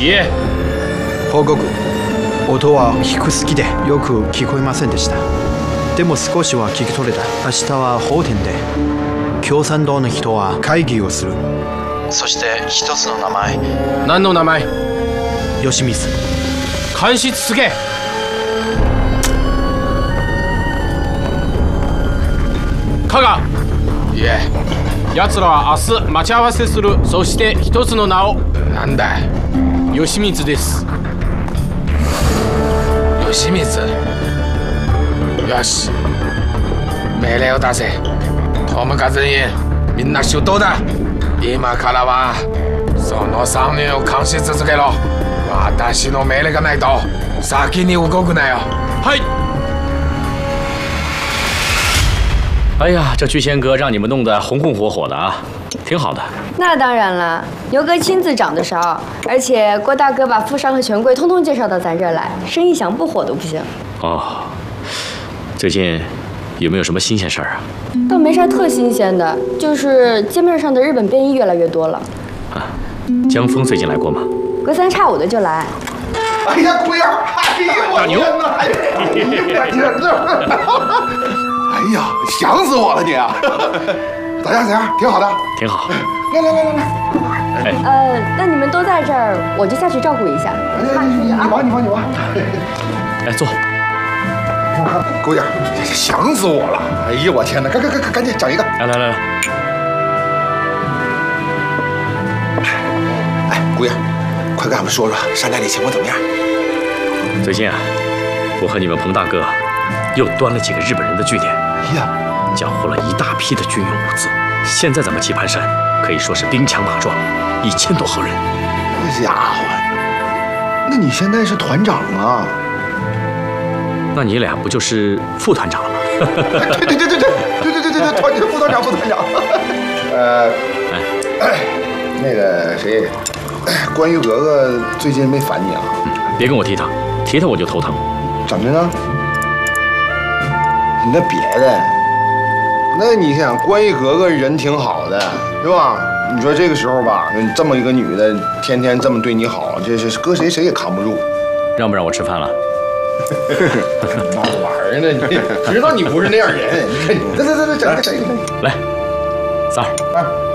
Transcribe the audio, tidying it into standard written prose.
え。 報告。音は低すぎてよく聞こえませんでした。でも少しは聞き取れた。明日は法廷で共産党の人は会議をする。そして一つの名前。 何の名前？ 吉水。 監視続け。加賀。いえ。奴らは明日待ち合わせする。そして一つの名を。なんだ。吉光です。吉光。よし。命令を出せ。トムカ全員みんな出動だ。今からはその3人を監視続けろ。私の命令がないと先に動くなよ。はい。 哎呀，这居仙阁让你们弄得红红火火的啊，挺好的。 那当然了，牛哥亲自掌的勺，而且郭大哥把富商和权贵通通介绍到咱这儿来，生意想不火都不行。 哦，最近有没有什么新鲜事儿啊？ 倒没啥特新鲜的，就是街面上的日本便衣越来越多了。 啊，江峰最近来过吗？ 隔三差五的就来。 哎呀，姑爷，哎呀，我天哪！哎呀，想死我了你啊！咋样？挺好的。 挺好。 来。 那你们都在这儿，我就下去照顾一下。 你忙。 来坐。 姑爷，想死我了！哎呀，我天哪！赶紧整一个。 来。 哎，姑爷，快跟俺们说说山寨里情况怎么样？ 最近啊，我和你们彭大哥又端了几个日本人的据点，缴获了一大批的军用物资。现在咱们棋盘山可以说是兵强马壮，1000多号人。 这家伙，那你现在是团长啊？ 那你俩不就是副团长了吗？ 对，副团长。那个谁，关于格格最近没烦你啊？ 别跟我提他我就头疼。 怎么的呢？那别的，那你想，关于格格人挺好的，对吧？你说这个时候吧，这么一个女的，天天这么对你好，这是搁谁也扛不住。 让不让我吃饭了？ 闹玩呢？你知道你不是那样人。你看你，来， 来，三儿。